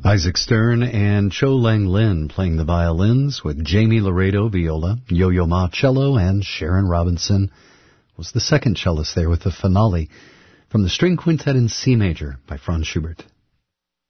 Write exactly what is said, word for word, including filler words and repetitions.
Isaac Stern and Cho Lang Lin playing the violins with Jamie Laredo viola, Yo-Yo Ma cello, and Sharon Robinson was the second cellist there with the finale from the String Quintet in C major by Franz Schubert.